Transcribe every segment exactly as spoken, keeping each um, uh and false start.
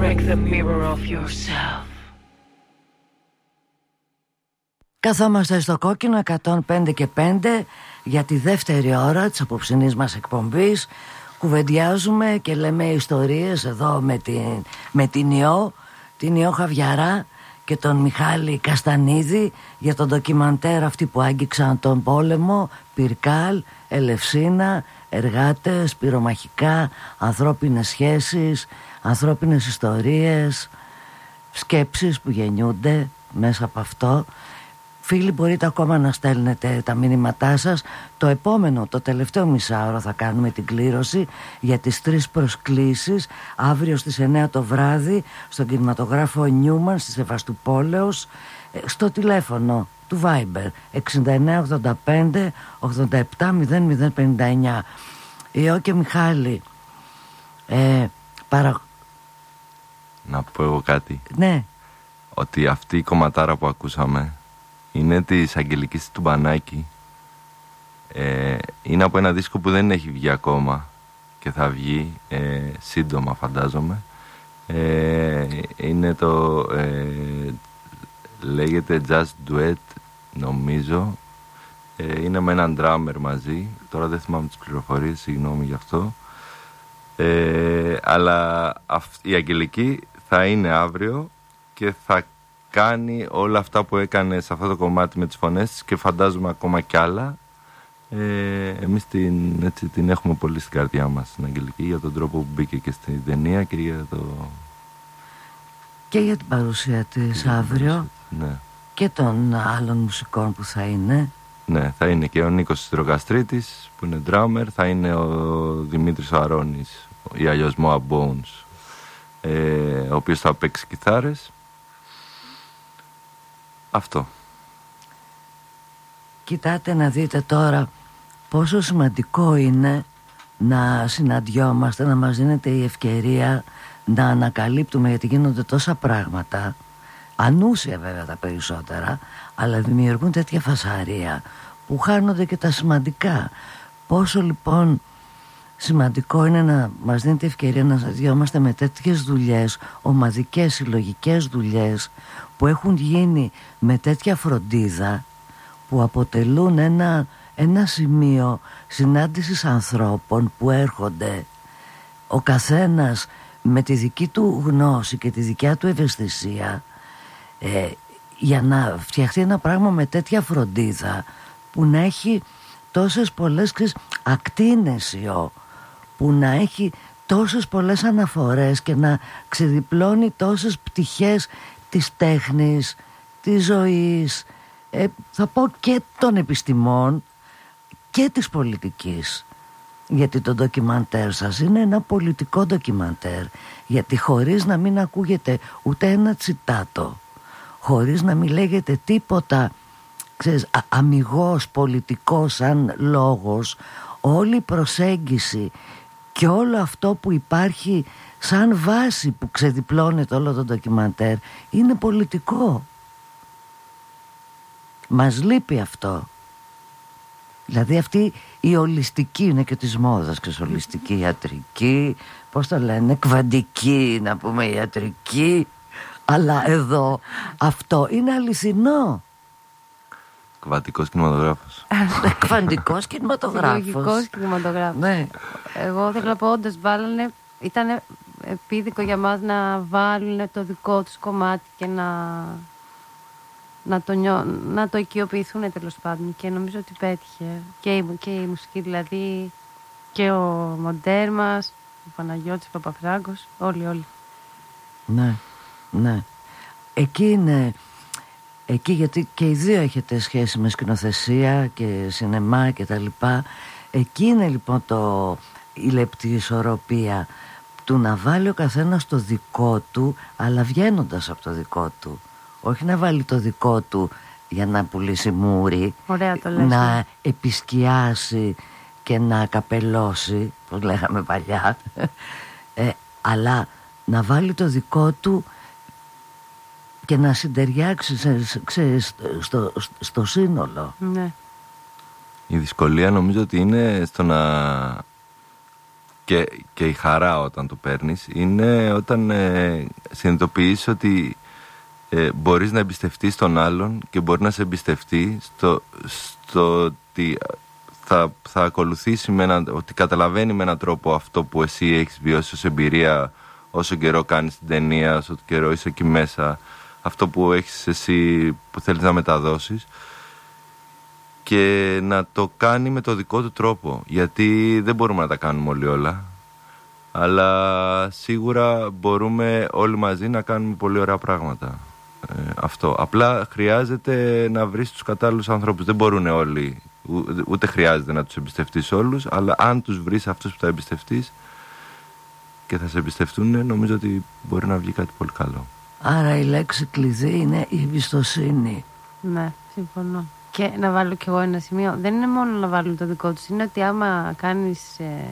break the mirror of yourself. Καθόμαστε στο κόκκινο εκατόν πέντε και πέντε για τη δεύτερη ώρα της απόψινής μας εκπομπής. Κουβεντιάζουμε και λέμε ιστορίες εδώ με την, με την Ιώ, την Ιώ Χαβιαρά και τον Μιχάλη Καστανίδη για τον ντοκιμαντέρ αυτοί που άγγιξαν τον πόλεμο, Πυρκάλ, Ελευσίνα, εργάτες, πυρομαχικά, ανθρώπινες σχέσεις, ανθρώπινες ιστορίες, σκέψεις που γεννιούνται μέσα από αυτό. Φίλοι, μπορείτε ακόμα να στέλνετε τα μηνύματά σας. Το επόμενο, το τελευταίο μισάωρο θα κάνουμε την κλήρωση για τις τρεις προσκλήσεις αύριο στις εννιά το βράδυ στον κινηματογράφο Νιούμαν στη Σεβαστουπόλεως, στο τηλέφωνο του Viber εξήντα εννιά ογδόντα πέντε ογδόντα επτά μηδέν μηδέν πενήντα εννιά. Ιώ και Μιχάλη, ε, παρα... να πω εγώ κάτι. Ναι. Ότι αυτή η κομματάρα που ακούσαμε είναι της Αγγελικής Τουμπανάκη. Ε, είναι από ένα δίσκο που δεν έχει βγει ακόμα και θα βγει ε, σύντομα, φαντάζομαι. Ε, είναι το ε, λέγεται Jazz Duet, νομίζω. Ε, είναι με έναν drummer μαζί. Τώρα δεν θυμάμαι τις πληροφορίες, συγγνώμη γι' αυτό. Ε, αλλά η Αγγελική θα είναι αύριο και θα κάνει όλα αυτά που έκανε σε αυτό το κομμάτι με τις φωνές της και φαντάζομαι ακόμα κι άλλα. Ε, εμείς την, έτσι, την έχουμε πολύ στην καρδιά μας, την Αγγελική, για τον τρόπο που μπήκε και στην ταινία και για το... και για την παρουσία της αύριο, ναι. Και των άλλων μουσικών που θα είναι. Ναι, θα είναι και ο Νίκος Στρογαστρίτης που είναι drummer, θα είναι ο Δημήτρης ο Αρώνης ή αλλιώς Moa Bones, ε, ο οποίος θα παίξει κιθάρες. Αυτό. Κοιτάτε να δείτε τώρα πόσο σημαντικό είναι να συναντιόμαστε, να μας δίνεται η ευκαιρία να ανακαλύπτουμε, γιατί γίνονται τόσα πράγματα, ανούσια βέβαια τα περισσότερα, αλλά δημιουργούν τέτοια φασαρία που χάνονται και τα σημαντικά. Πόσο λοιπόν σημαντικό είναι να μας δίνεται η ευκαιρία να συναντιόμαστε με τέτοιες δουλειές, ομαδικές, συλλογικές δουλειές που έχουν γίνει με τέτοια φροντίδα, που αποτελούν ένα, ένα σημείο συνάντησης ανθρώπων που έρχονται ο καθένας με τη δική του γνώση και τη δικιά του ευαισθησία, ε, για να φτιαχτεί ένα πράγμα με τέτοια φροντίδα που να έχει τόσες πολλές ακτίνες, που να έχει τόσες πολλές αναφορές και να ξεδιπλώνει τόσες πτυχές της τέχνης, της ζωής, ε, θα πω και των επιστημών και της πολιτικής. Γιατί το ντοκιμαντέρ σας είναι ένα πολιτικό ντοκιμαντέρ, γιατί χωρίς να μην ακούγεται ούτε ένα τσιτάτο, χωρίς να μην λέγεται τίποτα, ξέρεις, α, αμιγώς πολιτικό σαν λόγος, όλη η προσέγγιση και όλο αυτό που υπάρχει σαν βάση που ξεδιπλώνεται όλο το ντοκιμαντέρ είναι πολιτικό. Μας λείπει αυτό. Δηλαδή αυτή η ολιστική, είναι και της μόδας, και ολιστική ιατρική, πώς το λένε, κβαντική να πούμε ιατρική, αλλά εδώ αυτό είναι αληθινό. Κβαντικός κινηματογράφος. Κβαντικός κινηματογράφος. Συλλογικός κινηματογράφος. Ναι. Εγώ θέλω να πω, όντως βάλανε, ήταν επίδικο για μας να βάλουν το δικό τους κομμάτι και να, να, το, νιώ, να το οικειοποιηθούν τέλος πάντων, και νομίζω ότι πέτυχε και η, και η μουσική, δηλαδή και ο μοντέρ μας, ο Παναγιώτης, ο Παπαφράγκος, όλοι όλοι. Ναι, ναι. Εκεί είναι, εκεί γιατί και οι δύο έχετε σχέση με σκηνοθεσία και σινεμά και τα λοιπά. Εκεί είναι λοιπόν το, η λεπτή ισορροπία του να βάλει ο καθένας το δικό του, αλλά βγαίνοντας από το δικό του. Όχι να βάλει το δικό του για να πουλήσει μούρι. Ωραία το λες. Να επισκιάσει και να καπελώσει, όπως λέγαμε παλιά, ε, αλλά να βάλει το δικό του και να συντεριάξει σε, σε, στο, στο σύνολο. Ναι. Η δυσκολία νομίζω ότι είναι στο να και, και η χαρά όταν το παίρνεις είναι όταν ε, συνειδητοποιείς ότι ε, μπορείς να εμπιστευτείς τον άλλον και μπορεί να σε εμπιστευτεί στο, στο ότι θα, θα ακολουθήσει με ένα, ότι καταλαβαίνει με έναν τρόπο αυτό που εσύ έχεις βιώσει ως εμπειρία όσο καιρό κάνεις την ταινία, όσο καιρό είσαι εκεί μέσα, αυτό που έχεις εσύ που θέλεις να μεταδώσεις, και να το κάνει με το δικό του τρόπο, γιατί δεν μπορούμε να τα κάνουμε όλοι όλα, αλλά σίγουρα μπορούμε όλοι μαζί να κάνουμε πολύ ωραία πράγματα. ε, αυτό, απλά χρειάζεται να βρεις τους κατάλληλους ανθρώπους. Δεν μπορούν όλοι, ούτε χρειάζεται να τους εμπιστευτείς όλους, αλλά αν τους βρεις αυτούς που θα εμπιστευτείς και θα σε εμπιστευτούν, νομίζω ότι μπορεί να βγει κάτι πολύ καλό. Άρα η λέξη κλειδί είναι η εμπιστοσύνη. Ναι, συμφωνώ. Και να βάλω κι εγώ ένα σημείο. Δεν είναι μόνο να βάλουν το δικό τους. Είναι ότι άμα κάνεις ε,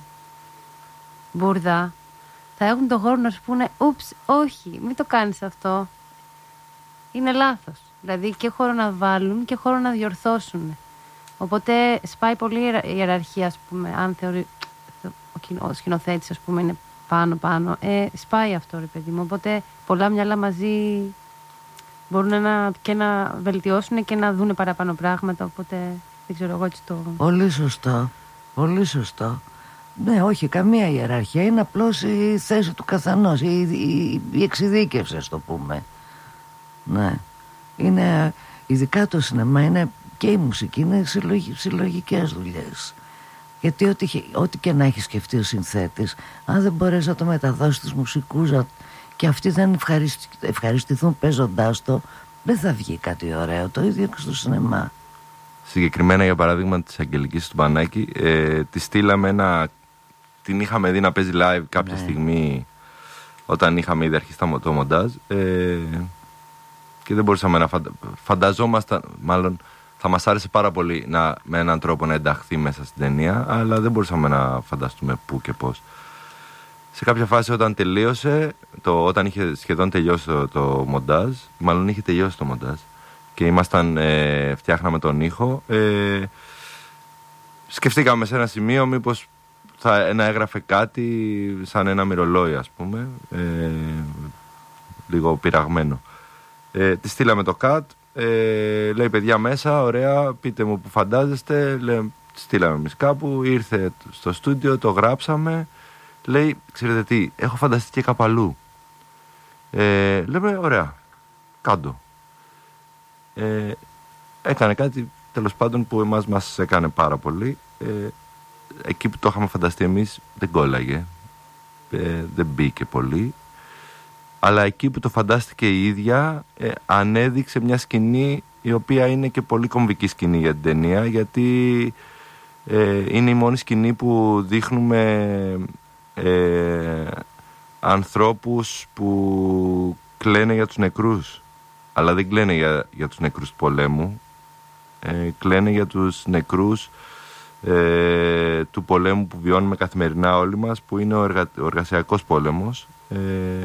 μπουρδα, θα έχουν τον χώρο να σου πούνε ούψ, όχι, μην το κάνεις αυτό. Είναι λάθος. Δηλαδή και χώρο να βάλουν και χώρο να διορθώσουν. Οπότε σπάει πολύ η ιεραρχία, ας πούμε, αν θεωρεί ο σκηνοθέτης, ας πούμε, είναι πάνω-πάνω. Ε, σπάει αυτό, ρε παιδί μου. Οπότε πολλά μυαλά μαζί μπορούν να, και να βελτιώσουν και να δουν παραπάνω πράγματα. Οπότε δεν ξέρω εγώ έτσι το... Πολύ σωστό. Πολύ σωστό. Ναι, όχι, καμία ιεραρχία. Είναι απλώς η θέση του καθενός, η, η, η εξειδίκευση, ας το πούμε. Ναι. Είναι, ειδικά το σινεμά είναι, και η μουσική είναι συλλογι, συλλογικές δουλειές. Γιατί ό,τι, ό,τι και να έχει σκεφτεί ο συνθέτης, αν δεν μπορέσει να το μεταδώσει στους μουσικούς και αυτοί δεν ευχαριστη, ευχαριστηθούν παίζοντάς το, δεν θα βγει κάτι ωραίο. Το ίδιο και στο σινεμά. Συγκεκριμένα, για παράδειγμα, της Αγγελικής του Μπανάκη, ε, τη στείλαμε ένα... την είχαμε δει να παίζει live κάποια ναι. στιγμή, όταν είχαμε ήδη αρχίσει το μοντάζ, ε, και δεν μπορούσαμε να φαντα... φανταζόμασταν, μάλλον θα μας άρεσε πάρα πολύ να, με έναν τρόπο να ενταχθεί μέσα στην ταινία, αλλά δεν μπορούσαμε να φανταστούμε πού και πώς. Σε κάποια φάση, όταν τελείωσε, το, όταν είχε σχεδόν τελειώσει το, το μοντάζ, μάλλον είχε τελειώσει το μοντάζ και ήμασταν, ε, φτιάχναμε τον ήχο, ε, σκεφτήκαμε σε ένα σημείο μήπως θα να έγραφε κάτι σαν ένα μυρολόι, ας πούμε, ε, λίγο πειραγμένο. Ε, τη στείλαμε το cut, ε, λέει παιδιά μέσα, ωραία, πείτε μου που φαντάζεστε, λέει, στείλαμε εμείς κάπου, ήρθε στο στούντιο, το γράψαμε, λέει, ξέρετε τι, έχω φανταστεί και κάπου αλλού. Ε, λέμε, ωραία, κάντο. Ε, έκανε κάτι, τέλος πάντων, που εμάς μας έκανε πάρα πολύ. Ε, εκεί που το είχαμε φανταστεί εμείς δεν κόλλαγε, ε, δεν μπήκε πολύ, αλλά εκεί που το φαντάστηκε η ίδια, ε, ανέδειξε μια σκηνή η οποία είναι και πολύ κομβική σκηνή για την ταινία, γιατί ε, είναι η μόνη σκηνή που δείχνουμε ε, ανθρώπους που κλαίνε για τους νεκρούς, αλλά δεν κλαίνε για, για τους νεκρούς του πολέμου, ε, κλαίνε για τους νεκρούς ε, του πολέμου που βιώνουμε καθημερινά όλοι μας, που είναι ο, εργα, ο εργασιακός πόλεμος, ε,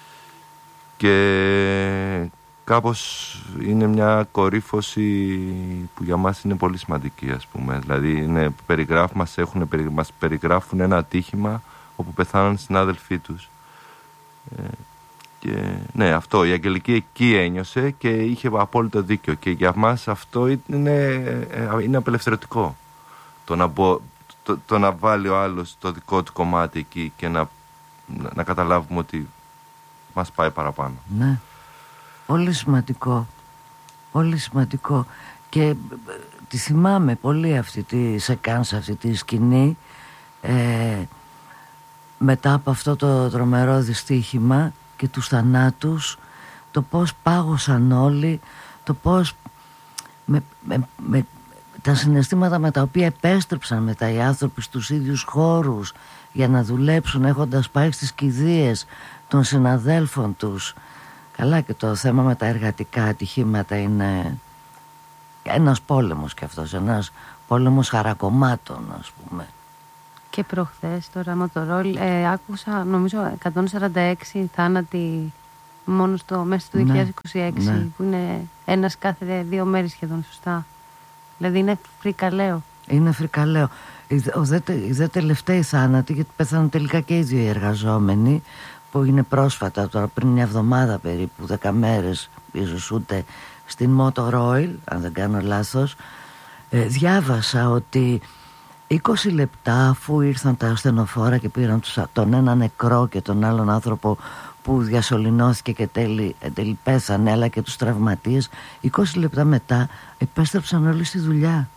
και κάπως είναι μια κορύφωση που για μας είναι πολύ σημαντική, ας πούμε. Δηλαδή είναι, περιγράφ, μας, έχουν, μας περιγράφουν ένα ατύχημα όπου πεθάναν συνάδελφοί τους. Ε, και, ναι, αυτό, η Αγγελική εκεί ένιωσε και είχε απόλυτο δίκιο, και για μας αυτό είναι, είναι απελευθερωτικό. Το να, μπο, το, το να βάλει ο άλλος το δικό του κομμάτι εκεί και να, να, να καταλάβουμε ότι μας πάει παραπάνω. Ναι, πολύ σημαντικό, πολύ σημαντικό. Και τη θυμάμαι πολύ αυτή τη σεκάνσα, αυτή τη σκηνή, ε, μετά από αυτό το τρομερό δυστύχημα και τους θανάτους, το πώς πάγωσαν όλοι, το πώς με, με, με τα συναισθήματα με τα οποία επέστρεψαν μετά οι άνθρωποι στους ίδιους χώρους για να δουλέψουν, έχοντας πάει στις κηδείες των συναδέλφων τους. Καλά, και το θέμα με τα εργατικά ατυχήματα είναι ένας πόλεμος και αυτός, ένας πόλεμος χαρακομμάτων, ας πούμε. Και προχθές τώρα με το ρόλ ε, άκουσα νομίζω εκατόν σαράντα έξι θάνατοι μόνο στο, μέσα στο δύο χιλιάδες είκοσι έξι, ναι, που είναι ένας κάθε δύο μέρες σχεδόν, σωστά. Δηλαδή είναι φρικαλαίο. Είναι φρικαλαίο. οι δε, οι δε τελευταίοι θάνατοι, γιατί πέθαναν τελικά και οι δύο οι εργαζόμενοι, που είναι πρόσφατα, τώρα πριν μια εβδομάδα περίπου, δέκα μέρες ίσως ούτε, στην Motor Oil, αν δεν κάνω λάθος. ε, διάβασα ότι είκοσι λεπτά αφού ήρθαν τα ασθενοφόρα και πήραν τους, τον ένα νεκρό και τον άλλον άνθρωπο που διασωληνώθηκε και τέλει, τέλει πέθανε, αλλά και τους τραυματίες, είκοσι λεπτά μετά επέστρεψαν όλοι στη δουλειά.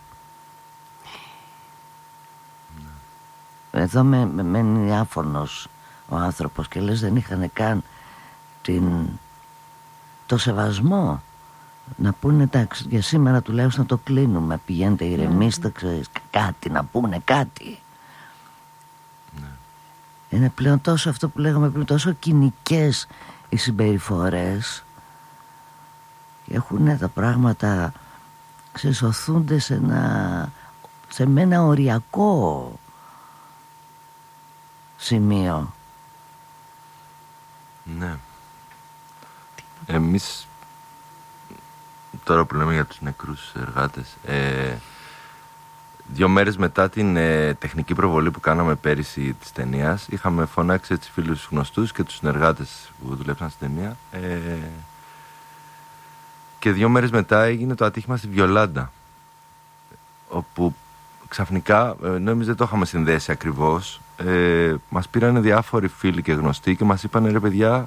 Ναι. Εδώ με, με μένει άφωνος ο άνθρωπος και λες δεν είχαν καν την, το σεβασμό να πούνε εντάξει για σήμερα τουλάχιστον το κλείνουμε, πηγαίνετε ηρεμήστε, ξέρεις, κάτι να πούνε, κάτι. Ναι. Είναι πλέον τόσο αυτό που λέγαμε πριν, τόσο κοινικές οι συμπεριφορές και έχουν τα πράγματα, ξεσωθούνται σε ένα, σε ένα οριακό σημείο. Ναι. Εμείς τώρα που λέμε για τους νεκρούς εργάτες, ε, δύο μέρες μετά την ε, τεχνική προβολή που κάναμε πέρυσι της ταινίας, είχαμε φωνάξει έτσι φίλους γνωστούς και τους συνεργάτες που δουλέψαν στην ταινία, ε, και δύο μέρες μετά έγινε το ατύχημα στη Βιολάντα, όπου ξαφνικά, ενώ εμείς δεν το είχαμε συνδέσει ακριβώς, ε, μας πήραν διάφοροι φίλοι και γνωστοί και μας είπαν ρε παιδιά,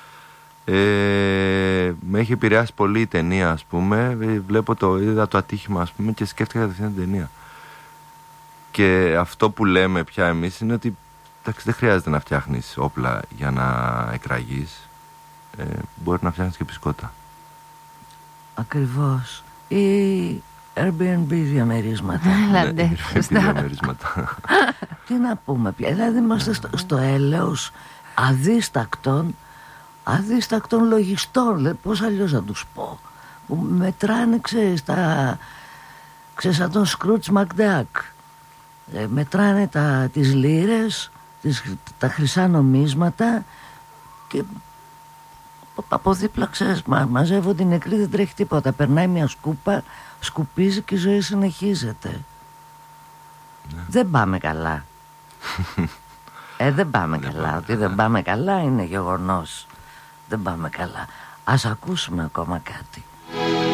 Ε, με έχει επηρεάσει πολύ η ταινία, ας πούμε. Βλέπω το, είδα το ατύχημα, ας πούμε, και σκέφτηκα κατευθείαν την ταινία. Και αυτό που λέμε πια εμείς είναι ότι εντάξει, δεν χρειάζεται να φτιάχνεις όπλα για να εκραγείς. Ε, μπορεί να φτιάχνεις και πισκότα. Ακριβώς. Ή Airbnb διαμερίσματα. Ναι, διαμερίσματα. Τι να πούμε πια. Δηλαδή είμαστε στο, στο έλεος αδίστακτων αδίστακτων λογιστών, πώς αλλιώς να τους πω, που μετράνε, ξέρεις, τα, ξέρεις, σαν τον Scrooge McDuck, ε, μετράνε τα, τις λίρες, τις, τα χρυσά νομίσματα και από δίπλα, ξέρεις, μα, μαζεύονται οι νεκροί, δεν τρέχει τίποτα, περνάει μια σκούπα, σκουπίζει και η ζωή συνεχίζεται. Ναι. Δεν πάμε καλά. ε, δεν πάμε δεν καλά, ότι δεν πάμε καλά είναι γεγονός. Δεν πάμε καλά. Ας ακούσουμε ακόμα κάτι.